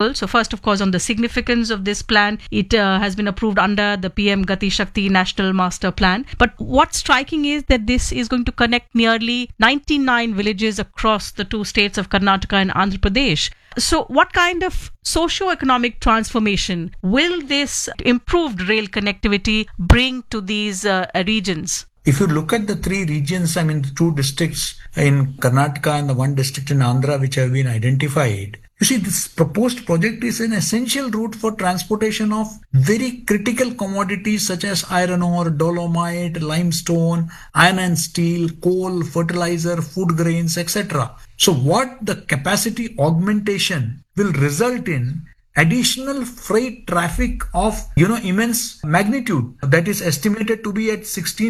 people. So first, of course, on the significance of this plan, it has been approved under the PM Gati Shakti National Master Plan. But what's striking is that this is going to connect nearly 99 villages across the two states of Karnataka and Andhra Pradesh. So what kind of socio-economic transformation will this improved rail connectivity bring to these regions? If you look at the three regions, the two districts in Karnataka and the one district in Andhra which have been identified, you see, this proposed project is an essential route for transportation of very critical commodities such as iron ore, dolomite, limestone, iron and steel, coal, fertilizer, food grains, etc. So what the capacity augmentation will result in additional freight traffic of immense magnitude that is estimated to be at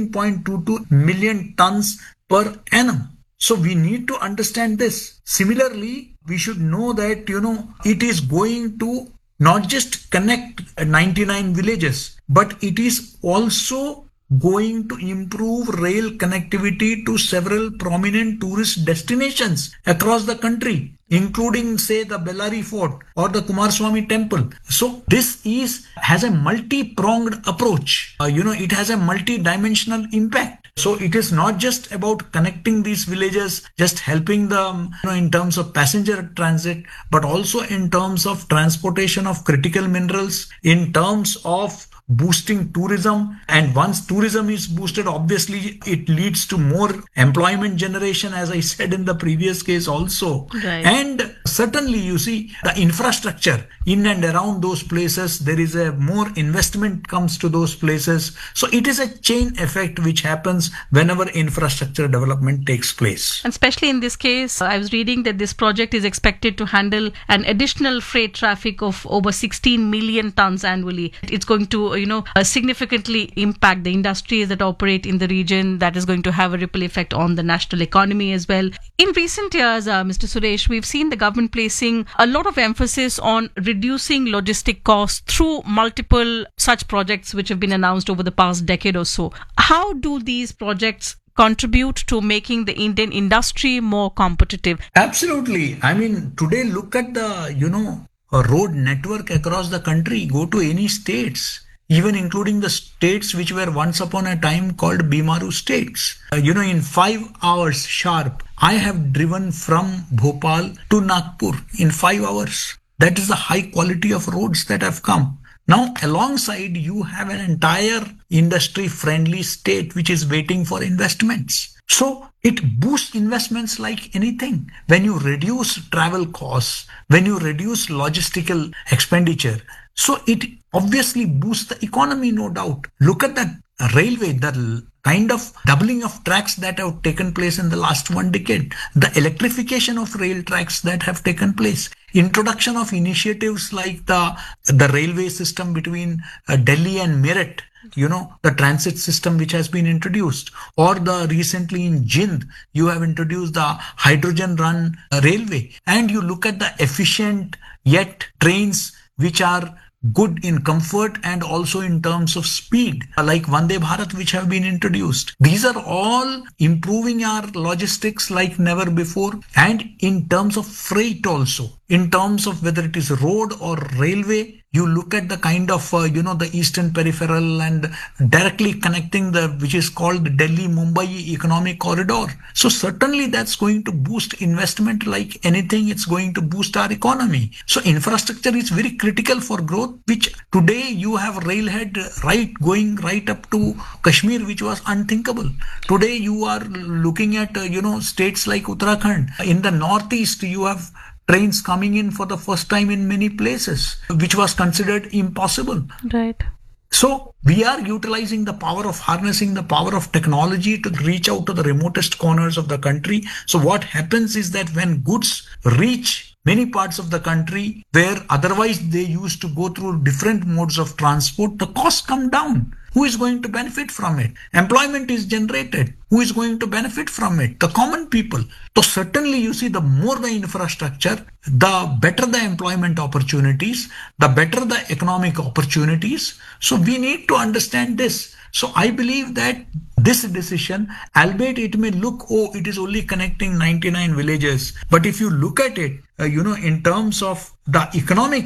16.22 million tons per annum. So we need to understand this. Similarly, we should know that it is going to not just connect 99 villages, but it is also going to improve rail connectivity to several prominent tourist destinations across the country, including, say, the Bellary Fort or the Kumaraswamy Temple. So this has a multi-pronged approach. It has a multi-dimensional impact. So it is not just about connecting these villages, just helping them in terms of passenger transit, but also in terms of transportation of critical minerals, in terms of boosting tourism. And once tourism is boosted, obviously it leads to more employment generation, as I said in the previous case also. Right. And certainly, you see, the infrastructure in and around those places, there is a more investment comes to those places. So it is a chain effect which happens whenever infrastructure development takes place. And especially in this case, I was reading that this project is expected to handle an additional freight traffic of over 16 million tons annually. It's going to significantly impact the industries that operate in the region. That is going to have a ripple effect on the national economy as well. In recent years, Mr. Suresh, we've seen the government placing a lot of emphasis on reducing logistic costs through multiple such projects which have been announced over the past decade or so. How do these projects contribute to making the Indian industry more competitive? Absolutely. Today look at the, road network across the country. Go to any states, even including the states which were once upon a time called Bimaru states. In 5 hours sharp, I have driven from Bhopal to Nagpur in 5 hours. That is the high quality of roads that have come. Now, alongside, you have an entire industry-friendly state which is waiting for investments. So it boosts investments like anything. When you reduce travel costs, when you reduce logistical expenditure, so it obviously boosts the economy, no doubt. Look at the railway, the kind of doubling of tracks that have taken place in the last 1 decade, the electrification of rail tracks that have taken place, introduction of initiatives like the railway system between Delhi and Meerut, the transit system which has been introduced, or the recently in Jind, you have introduced the hydrogen run railway. And you look at the efficient yet trains which are good in comfort and also in terms of speed, like Vande Bharat, which have been introduced. These are all improving our logistics like never before. And in terms of freight also, in terms of whether it is road or railway, you look at the kind of, the eastern peripheral and directly connecting which is called the Delhi-Mumbai Economic Corridor. So certainly that's going to boost investment like anything. It's going to boost our economy. So infrastructure is very critical for growth, which today you have railhead going right up to Kashmir, which was unthinkable. Today you are looking at, states like Uttarakhand. In the northeast, you have trains coming in for the first time in many places, which was considered impossible. Right. So we are utilizing the power of harnessing the power of technology to reach out to the remotest corners of the country. So what happens is that when goods reach many parts of the country where otherwise they used to go through different modes of transport, the costs come down. Who is going to benefit from it? Employment is generated. Who is going to benefit from it? The common people. So certainly you see, the more the infrastructure, the better the employment opportunities, the better the economic opportunities. So we need to understand this. So I believe that this decision, albeit it may look, it is only connecting 99 villages. But if you look at it, in terms of the economic